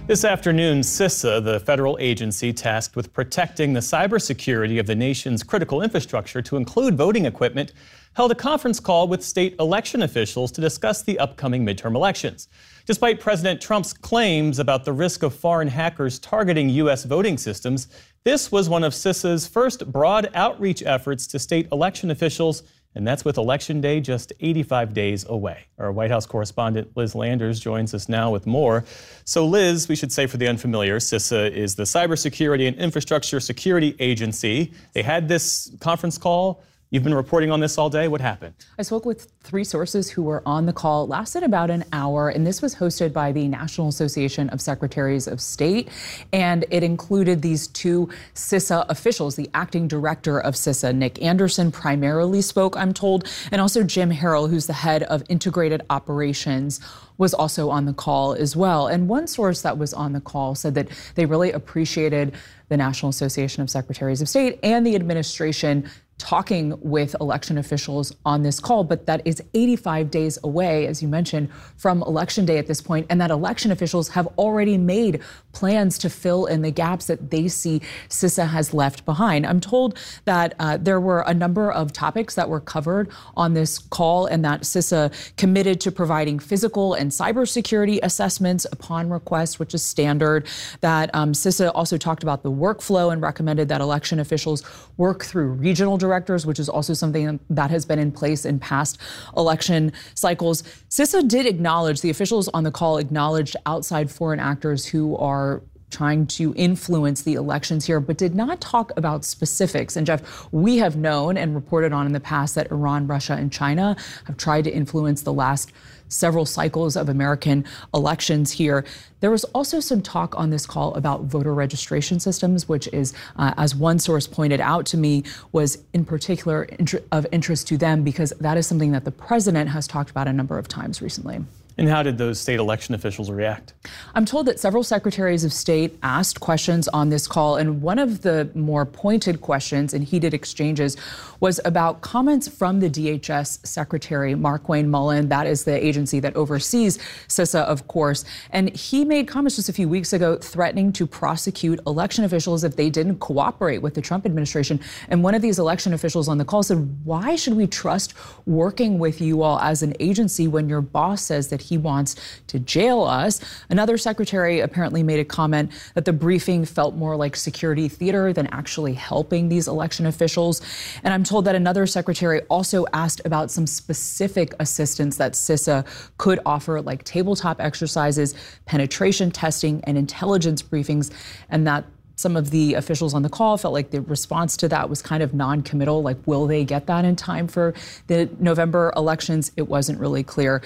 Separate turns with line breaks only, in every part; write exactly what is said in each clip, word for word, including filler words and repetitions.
This afternoon, CISA, the federal agency tasked with protecting the cybersecurity of the nation's critical infrastructure to include voting equipment, held a conference call with state election officials to discuss the upcoming midterm elections. Despite President Trump's claims about the risk of foreign hackers targeting U S voting systems, this was one of CISA's first broad outreach efforts to state election officials, and that's with Election Day just eighty-five days away. Our White House correspondent Liz Landers joins us now with more. So Liz, we should say for the unfamiliar, CISA is the Cybersecurity and Infrastructure Security Agency. They had this conference call. You've been reporting on this all day. What happened?
I spoke with three sources who were on the call. It lasted about an hour, and this was hosted by the National Association of Secretaries of State, and it included these two CISA officials. The acting director of CISA, Nick Anderson, primarily spoke, I'm told, and also Jim Harrell, who's the head of Integrated Operations, was also on the call as well. And one source that was on the call said that they really appreciated the National Association of Secretaries of State and the administration talking with election officials on this call, but that is eighty-five days away, as you mentioned, from Election Day at this point, and that election officials have already made plans to fill in the gaps that they see CISA has left behind. I'm told that uh, there were a number of topics that were covered on this call, and that CISA committed to providing physical and cybersecurity assessments upon request, which is standard. That um, CISA also talked about the workflow and recommended that election officials work through regional directors, which is also something that has been in place in past election cycles. CISA did acknowledge, the officials on the call acknowledged outside foreign actors who are trying to influence the elections here, but did not talk about specifics. And Jeff, we have known and reported on in the past that Iran, Russia, and China have tried to influence the last several cycles of American elections here. There was also some talk on this call about voter registration systems, which is, uh, as one source pointed out to me, was in particular int- of interest to them because that is something that the president has talked about a number of times recently.
And how did those state election officials react?
I'm told that several secretaries of state asked questions on this call, and one of the more pointed questions and heated exchanges was about comments from the D H S Secretary, Markwayne Mullin. That is the agency that oversees CISA, of course. And he made comments just a few weeks ago threatening to prosecute election officials if they didn't cooperate with the Trump administration. And one of these election officials on the call said, why should we trust working with you all as an agency when your boss says that he wants to jail us? Another secretary apparently made a comment that the briefing felt more like security theater than actually helping these election officials. And I'm told that another secretary also asked about some specific assistance that CISA could offer, like tabletop exercises, penetration testing, and intelligence briefings, and that some of the officials on the call felt like the response to that was kind of non-committal, like will they get that in time for the November elections? It wasn't really clear.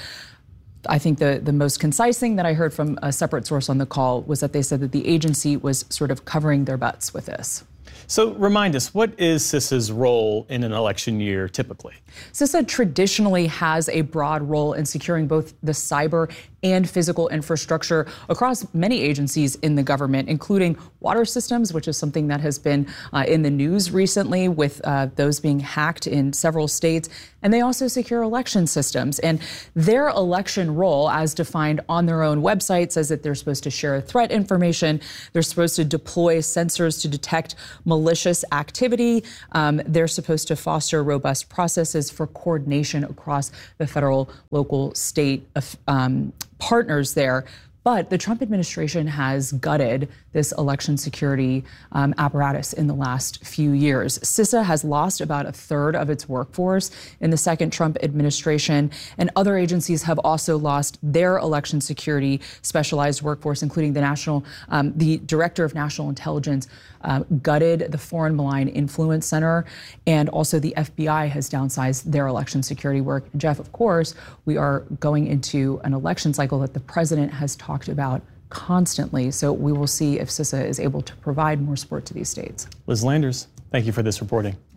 I think the, the most concise thing that I heard from a separate source on the call was that they said that the agency was sort of covering their butts with this.
So remind us, what is CISA's role in an election year typically?
CISA traditionally has a broad role in securing both the cyber and physical infrastructure across many agencies in the government, including water systems, which is something that has been uh, in the news recently with uh, those being hacked in several states. And they also secure election systems. And their election role, as defined on their own website, says that they're supposed to share threat information. They're supposed to deploy sensors to detect malicious activity. Um, they're supposed to foster robust processes for coordination across the federal, local, state um, partners there. But the Trump administration has gutted this election security um, apparatus in the last few years. CISA has lost about a third of its workforce in the second Trump administration, and other agencies have also lost their election security specialized workforce, including the national, um, the director of national intelligence uh, gutted the Foreign Malign Influence Center, and also the F B I has downsized their election security work. And Jeff, of course, we are going into an election cycle that the president has talked talked about constantly. So we will see if CISA is able to provide more support to these states.
Liz Landers, thank you for this reporting.